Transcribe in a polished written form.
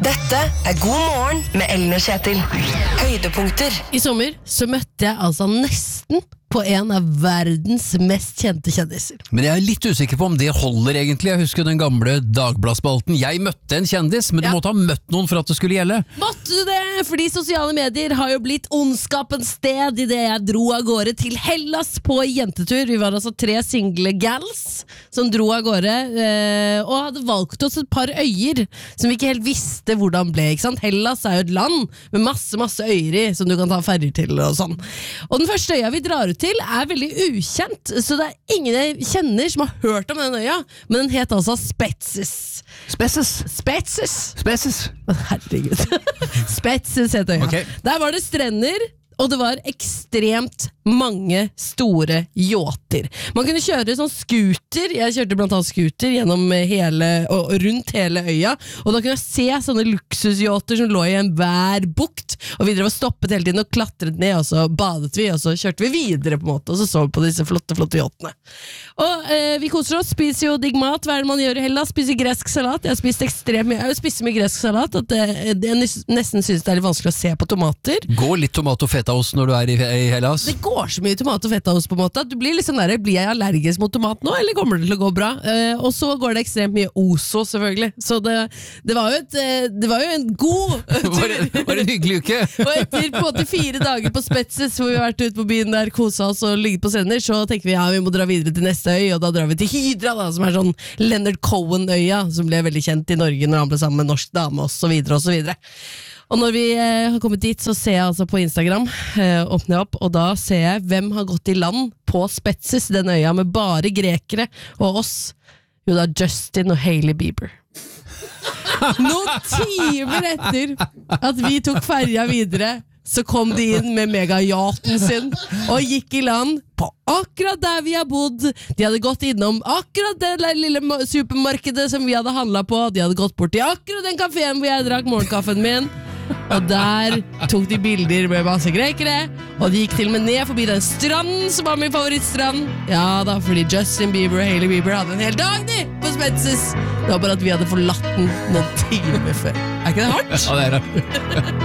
Dette God morgen med Ellen og Kjetil. Høydepunkter. I sommer så møtte jeg altså nesten på en av verdens mest kjente kjendiser. Men jeg litt usikker på om det holder egentlig. Jeg husker den gamle Dagbladspalten. Jeg møtte en kjendis, men du måtte ha møtt noen for at det skulle gjelde. Måtte du det? Fordi sosiale medier har jo blitt ondskapens sted I det jeg dro av gårde til Hellas på jentetur. Vi var altså 3 single gals som dro av gårde og hadde valgt oss et par øyer som vi ikke helt visste hvordan ble, ikke sant? Hellas jo et land med masse øyer I som du kan ta ferger til og sånn. Og den første øya vi drar ut til veldig ukjent, så det ingen jeg kjenner som har hørt om den øya, men den het altså Spetses. Herregud. Spetses heter øya. Okay. Der var det strender, og det var ekstremt mange store yachter. Man kunne kjøre sånn scooter, jeg kjørte blant annet scooter gjennom og rundt hele øya, og da kunne jeg se sånne luksusyachter som lå I en hver bukt, og vi drev og stoppet hele tiden og klatret ned, og så badet vi, og så kjørte vi videre på en måte, og så vi på disse flotte yachtene. Og vi koser oss, spiser jo digg mat, hva det man gjør I Hellas? Spiser gresk salat, jeg har spist ekstremt mye, jeg spiser mye gresk salat, at jeg nesten synes det litt vanskelig å se på tomater. Går litt tomat og fetaost når du I Hellas? Det går så mye tomat og fetaost på en måte at du blir litt sånn der, blir jeg allergisk mot tomat nå, eller kommer det til å gå bra? Og så går det ekstremt mye oso selvfølgelig, så det var jo en god tur. Var det en hyggelig uke? Og etter på en måte 4 dager på Spetses hvor vi har vært ute på byen der, koset oss og ligget på sender, så tenker vi vi må dra videre til neste øy, og da drar vi til Hydra da, som sånn Leonard Cohen-øya, som ble veldig kjent I Norge når han ble sammen med en norsk dame og så videre og så videre. Og når vi har kommet dit, så ser jeg altså på Instagram, åpner jeg opp, og da ser jeg hvem har gått I land på Spetses, den øya med bare grekere og oss. Jo, da Justin og Hailey Bieber. Noen timer etter at vi tok ferja videre, så kom de inn med megayachten sin og gikk I land på akkurat der vi har bodd. De hadde gått innom akkurat det lille supermarkedet som vi hadde handlet på. De hadde gått bort til akkurat den kaféen hvor jeg drakk morgenkaffen min. Og der tok de bilder med masse grekere, og de gikk til og med ned forbi den stranden som var min favorittstrand. Ja da, fordi Justin Bieber og Hailey Bieber hadde en hel dag på Spetses. Det var bare at vi hadde forlatt den noen timer før. Ikke det hardt? Ja, det det.